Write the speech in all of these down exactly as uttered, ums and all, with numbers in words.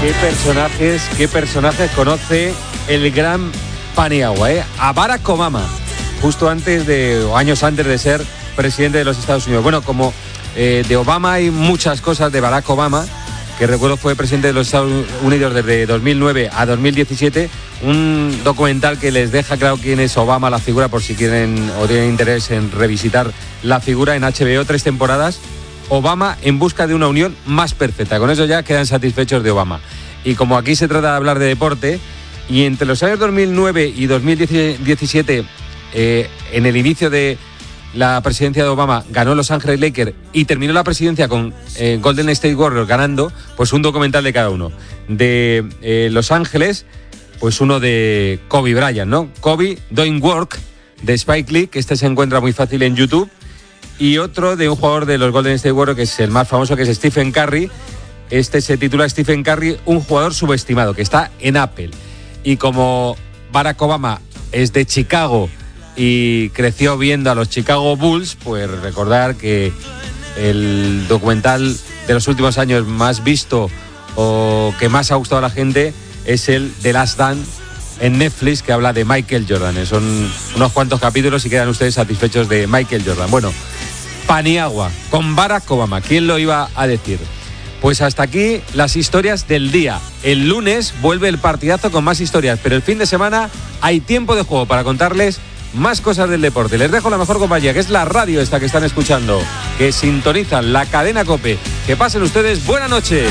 Qué personajes, qué personajes conoce el gran Paniagua, ¿eh? A Barack Obama, justo antes de, o años antes de ser presidente de los Estados Unidos. Bueno, como eh, de Obama hay muchas cosas de Barack Obama, que recuerdo fue presidente de los Estados Unidos desde dos mil nueve a dos mil diecisiete, un documental que les deja claro quién es Obama, la figura, por si quieren o tienen interés en revisitar la figura en H B O, tres temporadas. Obama en busca de una unión más perfecta. Con eso ya quedan satisfechos de Obama. Y como aquí se trata de hablar de deporte, y entre los años dos mil nueve y dos mil diecisiete, eh, en el inicio de la presidencia de Obama, ganó Los Ángeles Lakers y terminó la presidencia con eh, Golden State Warriors ganando, pues un documental de cada uno. De eh, Los Ángeles, pues uno de Kobe Bryant, ¿no? Kobe Doing Work, de Spike Lee, que este se encuentra muy fácil en YouTube. Y otro de un jugador de los Golden State Warriors, que es el más famoso, que es Stephen Curry. Este se titula Stephen Curry, un jugador subestimado, que está en Apple. Y como Barack Obama es de Chicago y creció viendo a los Chicago Bulls, pues recordar que el documental de los últimos años más visto o que más ha gustado a la gente es el The Last Dance en Netflix, que habla de Michael Jordan. Son unos cuantos capítulos y quedan ustedes satisfechos de Michael Jordan. Bueno, Paniagua con Barack Obama, ¿quién lo iba a decir? Pues hasta aquí las historias del día. El lunes vuelve el partidazo con más historias, pero el fin de semana hay tiempo de juego para contarles más cosas del deporte. Les dejo la mejor compañía, que es la radio esta que están escuchando, que sintonizan la cadena COPE. Que pasen ustedes buena noche.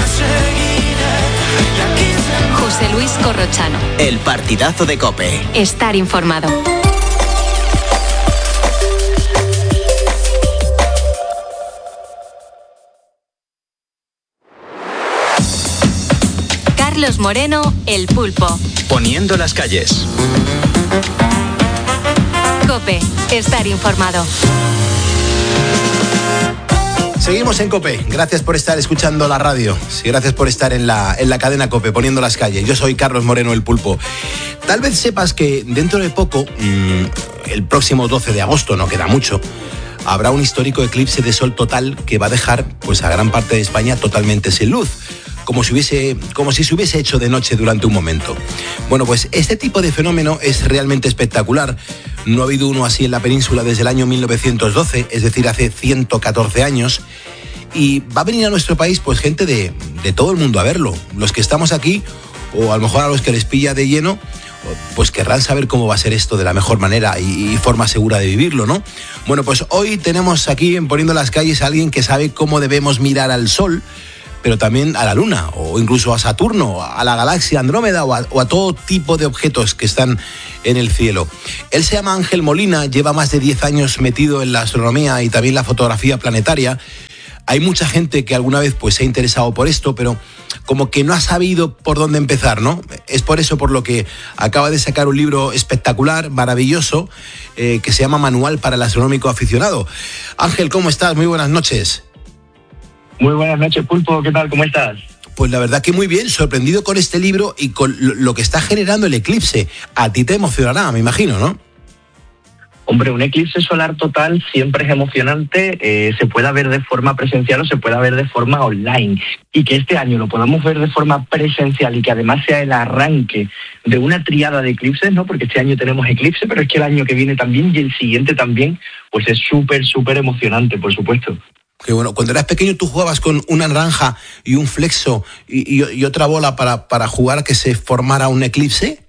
José Luis Corrochano. El partidazo de COPE. Estar informado. Carlos Moreno, El Pulpo. Poniendo las calles. COPE. Estar informado. Seguimos en COPE. Gracias por estar escuchando la radio. Sí, gracias por estar en la, en la cadena COPE, poniendo las calles. Yo soy Carlos Moreno, El Pulpo. Tal vez sepas que dentro de poco, mmm, el próximo doce de agosto, no queda mucho, habrá un histórico eclipse de sol total que va a dejar pues, a gran parte de España totalmente sin luz. Como si, hubiese, como si se hubiese hecho de noche durante un momento. Bueno, pues este tipo de fenómeno es realmente espectacular. No ha habido uno así en la península desde el año mil novecientos doce, es decir, hace ciento catorce años. Y va a venir a nuestro país pues gente de, de todo el mundo a verlo. Los que estamos aquí, o a lo mejor a los que les pilla de lleno, pues querrán saber cómo va a ser esto de la mejor manera y, y forma segura de vivirlo, ¿no? Bueno, pues hoy tenemos aquí en Poniendo las Calles a alguien que sabe cómo debemos mirar al sol, pero también a la Luna, o incluso a Saturno, a la galaxia Andrómeda, o a, o a todo tipo de objetos que están en el cielo. Él se llama Ángel Molina, lleva más de diez años metido en la astronomía y también la fotografía planetaria. Hay mucha gente que alguna vez pues, se ha interesado por esto, pero como que no ha sabido por dónde empezar, ¿no? Es por eso por lo que acaba de sacar un libro espectacular, maravilloso, eh, que se llama Manual para el Astronómico Aficionado. Ángel, ¿cómo estás? Muy buenas noches. Muy buenas noches, Pulpo. ¿Qué tal? ¿Cómo estás? Pues la verdad que muy bien, sorprendido con este libro y con lo que está generando el eclipse. A ti te emocionará, me imagino, ¿no? Hombre, un eclipse solar total siempre es emocionante, eh, se pueda ver de forma presencial o se pueda ver de forma online. Y que este año lo podamos ver de forma presencial y que además sea el arranque de una triada de eclipses, ¿no? Porque este año tenemos eclipse, pero es que el año que viene también y el siguiente también, pues es súper, súper emocionante, por supuesto. Que bueno, cuando eras pequeño tú jugabas con una naranja y un flexo y, y, y otra bola para, para jugar a que se formara un eclipse.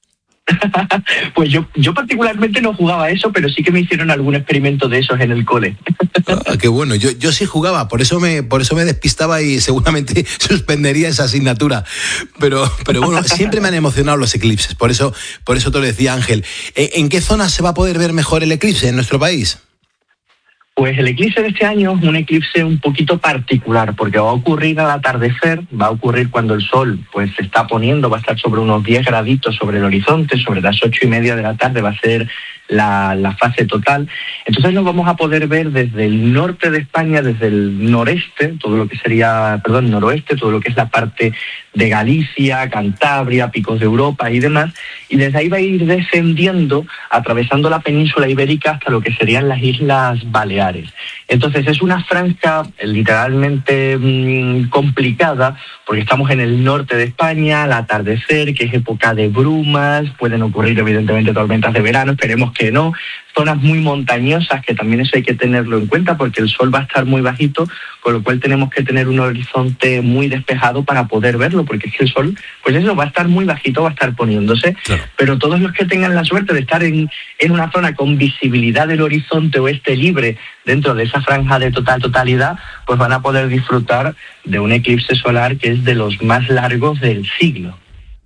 Pues yo, yo particularmente no jugaba eso, pero sí que me hicieron algún experimento de esos en el cole. Ah, qué bueno, yo, yo sí jugaba, por eso me, por eso me despistaba y seguramente suspendería esa asignatura. Pero, pero bueno, siempre me han emocionado los eclipses, por eso, por eso te lo decía Ángel. ¿En qué zona se va a poder ver mejor el eclipse en nuestro país? Pues el eclipse de este año es un eclipse un poquito particular, porque va a ocurrir al atardecer, va a ocurrir cuando el sol pues se está poniendo, va a estar sobre unos diez graditos sobre el horizonte, sobre las ocho y media de la tarde va a ser la, la fase total. Entonces lo vamos a poder ver desde el norte de España, desde el noreste, todo lo que sería, perdón, noroeste, todo lo que es la parte de Galicia, Cantabria, Picos de Europa y demás, y desde ahí va a ir descendiendo, atravesando la península ibérica hasta lo que serían las Islas Baleares. Entonces es una franja literalmente mmm, complicada, porque estamos en el norte de España, al atardecer, que es época de brumas, pueden ocurrir evidentemente tormentas de verano, esperemos que no, zonas muy montañosas, que también eso hay que tenerlo en cuenta, porque el sol va a estar muy bajito, con lo cual tenemos que tener un horizonte muy despejado para poder verlo, porque es que el sol, pues eso, va a estar muy bajito, va a estar poniéndose, claro. Pero todos los que tengan la suerte de estar en, en una zona con visibilidad del horizonte oeste libre, dentro de esa franja de total totalidad, pues van a poder disfrutar de un eclipse solar que es de los más largos del siglo.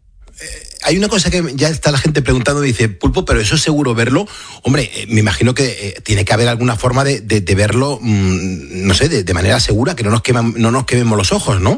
Hay una cosa que ya está la gente preguntando, dice, Pulpo, pero eso es seguro verlo. Hombre, eh, me imagino que eh, tiene que haber alguna forma de, de, de verlo, mmm, no sé, de, de manera segura, que no nos, queman, no nos quememos los ojos, ¿no?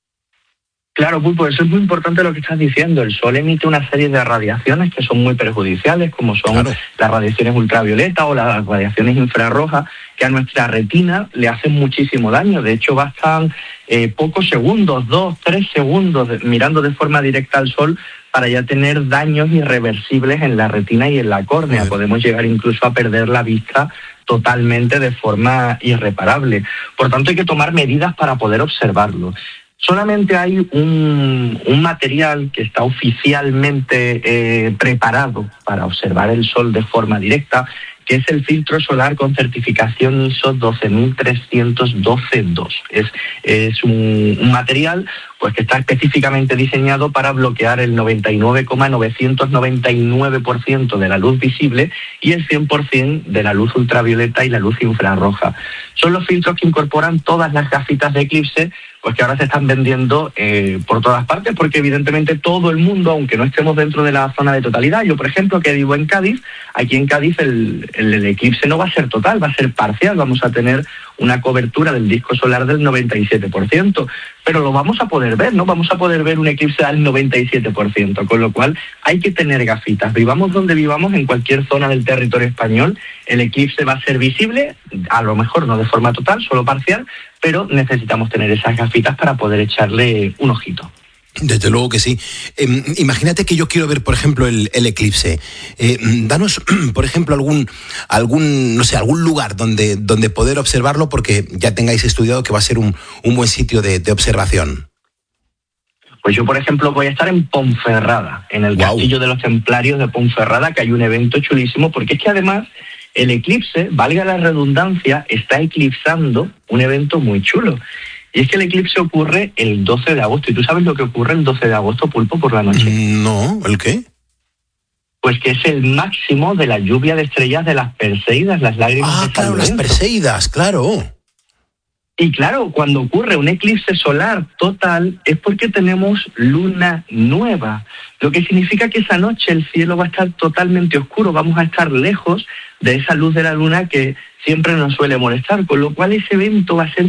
Claro, Pulpo, eso es muy importante lo que estás diciendo. El sol emite una serie de radiaciones que son muy perjudiciales, como son claro. las radiaciones ultravioletas o las radiaciones infrarrojas, que a nuestra retina le hacen muchísimo daño. De hecho, bastan eh, pocos segundos, dos, tres segundos, de, mirando de forma directa al sol, para ya tener daños irreversibles en la retina y en la córnea. Sí. Podemos llegar incluso a perder la vista totalmente de forma irreparable. Por tanto, hay que tomar medidas para poder observarlo. Solamente hay un, un material que está oficialmente eh, preparado para observar el sol de forma directa, que es el filtro solar con certificación I S O doce mil trescientos doce punto dos. Es, es un, un material pues que está específicamente diseñado para bloquear el noventa y nueve coma novecientos noventa y nueve por ciento de la luz visible y el cien por ciento de la luz ultravioleta y la luz infrarroja. Son los filtros que incorporan todas las gafitas de eclipse, pues que ahora se están vendiendo eh, por todas partes, porque evidentemente todo el mundo, aunque no estemos dentro de la zona de totalidad, yo por ejemplo que vivo en Cádiz, aquí en Cádiz el, el, el eclipse no va a ser total, va a ser parcial, vamos a tener una cobertura del disco solar del noventa y siete por ciento, pero lo vamos a poder ver, ¿no? Vamos a poder ver un eclipse al noventa y siete por ciento, con lo cual hay que tener gafitas. Vivamos donde vivamos, en cualquier zona del territorio español, el eclipse va a ser visible, a lo mejor no de forma total, solo parcial, pero necesitamos tener esas gafitas para poder echarle un ojito. Desde luego que sí. Eh, imagínate que yo quiero ver, por ejemplo, el, el eclipse. Eh, danos, por ejemplo, algún, algún, no sé, algún lugar donde, donde poder observarlo, porque ya tengáis estudiado que va a ser un, un buen sitio de, de observación. Pues yo, por ejemplo, voy a estar en Ponferrada, en el wow. Castillo de los Templarios de Ponferrada, que hay un evento chulísimo, porque es que además el eclipse, valga la redundancia, está eclipsando un evento muy chulo. Y es que el eclipse ocurre el doce de agosto. ¿Y tú sabes lo que ocurre el doce de agosto, Pulpo, por la noche? No, ¿el qué? Pues que es el máximo de la lluvia de estrellas de las Perseidas, las lágrimas ah, de San claro, Lorenzo. Las Perseidas, claro. Y claro, cuando ocurre un eclipse solar total es porque tenemos luna nueva, lo que significa que esa noche el cielo va a estar totalmente oscuro, vamos a estar lejos de esa luz de la luna que siempre nos suele molestar, con lo cual ese evento va a ser